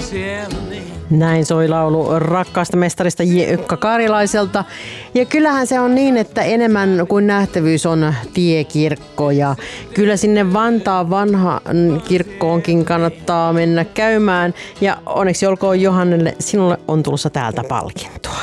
Näin soi laulu rakkaasta mestarista Jekka Karilaiselta. Ja kyllähän se on niin, että enemmän kuin nähtävyys on tiekirkko. Ja kyllä sinne Vantaan vanha kirkkoonkin kannattaa mennä käymään. Ja onneksi olkoon Johannelle, sinulle on tulossa täältä palkintoa.